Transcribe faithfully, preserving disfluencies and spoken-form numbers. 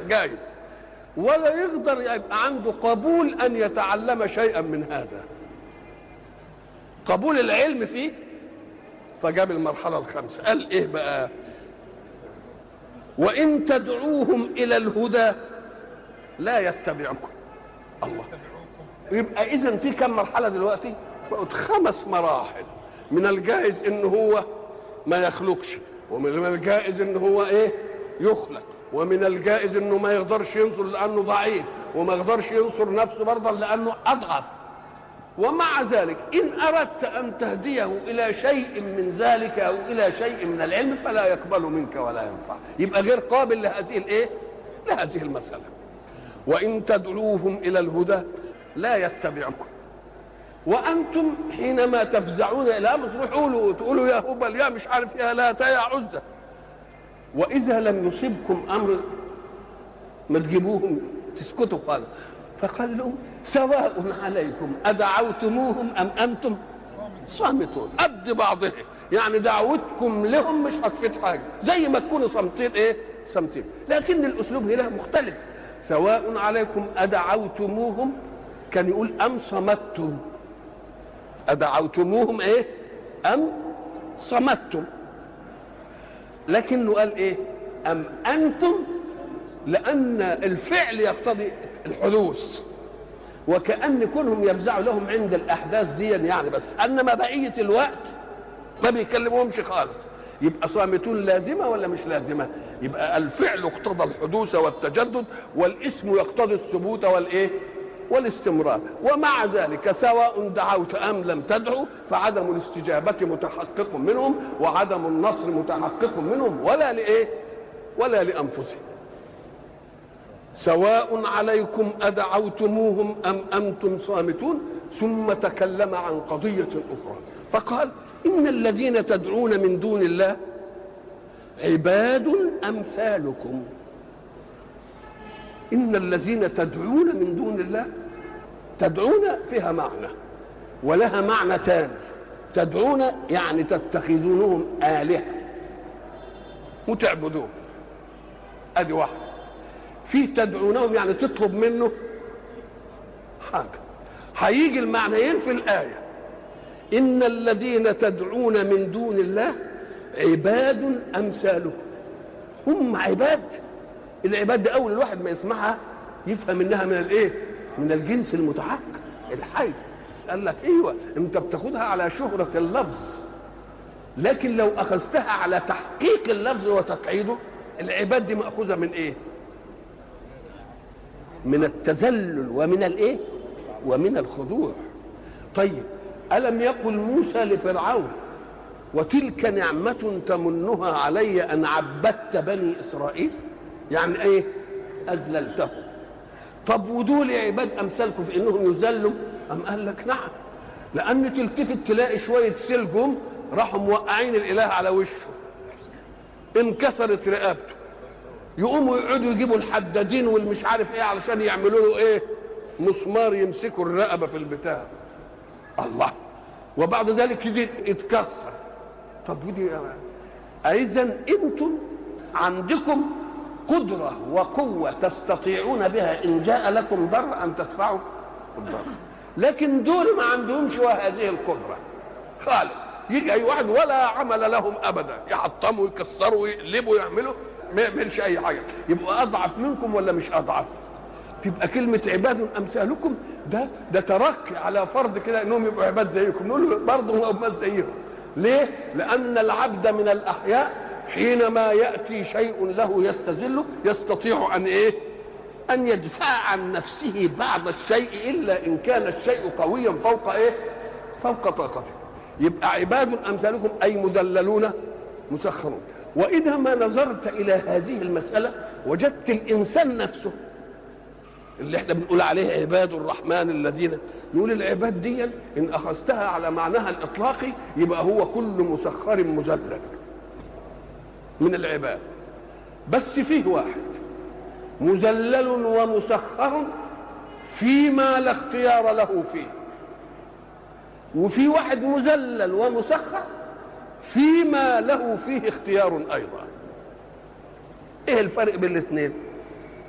جايز، ولا يقدر يبقى عنده قبول أن يتعلم شيئا من هذا، قبول العلم فيه. فجاب المرحلة الخامسة، قال إيه بقى؟ وإن تدعوهم إلى الهدى لا يتبعكم. الله، يبقى إذن في كم مرحلة دلوقتي؟ بقت خمس مراحل. من الجائز إن هو ما يخلقش، ومن الجائز إن هو إيه؟ يخلق، ومن الجائز إنه ما يقدرش ينصر لأنه ضعيف، وما يقدرش ينصر نفسه برضه لأنه أضعف. ومع ذلك إن أردت أن تهديه إلى شيء من ذلك أو إلى شيء من العلم فلا يقبل منك ولا ينفع، يبقى غير قابل لهذه الإيه؟ لهذه المسألة. وإن تدعوهم إلى الهدى لا يتبعكم، وأنتم حينما تفزعون إلى أمر تقولوا تقولوا يا هبل يا مش عارف يا لاتا يا عزة، وإذا لم يصبكم أمر ما تجيبوهم تسكتوا خالص. فقال لهم سواء عليكم أدعوتموهم أم أنتم صامتون. قد بعضهم، يعني دعوتكم لهم مش هتفيد حاجة، زي ما تكونوا صامتين إيه؟ صامتين. لكن الأسلوب هنا مختلف. سواء عليكم أدعوتموهم، كان يقول أم صمتم. أدعوتموهم إيه؟ أم صمتم. لكنه قال إيه؟ أم أنتم، لأن الفعل يقتضي الحدوث، وكأن كونهم يفزعوا لهم عند الأحداث دي يعني، بس أنما بقية الوقت ما بيكلمهمش خالص. يبقى صامتون لازمة ولا مش لازمة؟ يبقى الفعل اقتضى الحدوث والتجدد، والاسم يقتضي الثبوت والإيه؟ والاستمرار. ومع ذلك سواء دعوت أم لم تدعو فعدم الاستجابة متحقق منهم، وعدم النصر متحقق منهم، ولا لإيه؟ ولا لأنفسهم. سواء عليكم أدعوتموهم أم أنتم صامتون. ثم تكلم عن قضية أخرى فقال إن الذين تدعون من دون الله عباد أمثالكم. إن الذين تدعون من دون الله، تدعون فيها معنى ولها معنى ثاني. تدعون يعني تتخذونهم آلهة وتعبدون، أدي واحد. في تدعونهم يعني تطلب منه حاجة. هيجي المعنيين في الآية. إن الذين تدعون من دون الله عباد أمثالكم. هم عباد. العباد دي أول الواحد ما يسمعها يفهم إنها من الإيه؟ من الجنس المتحقق الحي. قال لك ايوه انت بتاخدها على شهرة اللفظ، لكن لو اخذتها على تحقيق اللفظ وتقعيده، العباد دي ماخوذه من ايه؟ من التذلل ومن الايه؟ ومن الخضوع. طيب الم يقل موسى لفرعون وتلك نعمة تمنها علي ان عبدت بني اسرائيل؟ يعني ايه؟ اذللتهم. طب ودول عباد امثالكم في انهم يذلوا؟ أم قال لك نعم، لأن تلتفت تلاقي شوية سلجم راحوا موقعين الإله على وشه، انكسرت رقبته، يقوموا يقعدوا يجيبوا الحدادين والمش عارف ايه علشان يعملوا له ايه؟ مسمار يمسكوا الرقبة في البتاع. الله. وبعد ذلك يجي يتكسر. طب ودي إذن انتم عندكم قدرة وقوة تستطيعون بها إن جاء لكم ضر أن تدفعوا الضر، لكن دول ما عندهمش هذه القدرة خالص. يجي أي واحد ولا عمل لهم أبدا، يحطموا يكسروا يقلبوا يعملوا، ما يعملش أي حاجة. يبقى أضعف منكم ولا مش أضعف؟ تبقى كلمة عباد أمثالكم ده ده تركي على فرض كده إنهم يبقوا عباد زيكم، نقول برضه هم زيهم. ليه؟ لأن العبد من الأحياء حينما يأتي شيء له يستذله يستطيع أن إيه؟ أن يدفع عن نفسه بعض الشيء إلا إن كان الشيء قويا فوق إيه؟ فوق طاقته. يبقى عباد أمثالكم أي مدللون مسخرون. وإذا ما نظرت إلى هذه المسألة وجدت الإنسان نفسه اللي احنا بنقول عليه عباد الرحمن الذين، نقول العباد دي إن أخذتها على معناها الإطلاقي يبقى هو كل مسخر مذلل من العباد. بس فيه واحد مذلل ومسخر فيما لا اختيار له فيه، وفي واحد مذلل ومسخر فيما له فيه اختيار ايضا. ايه الفرق بين الاثنين؟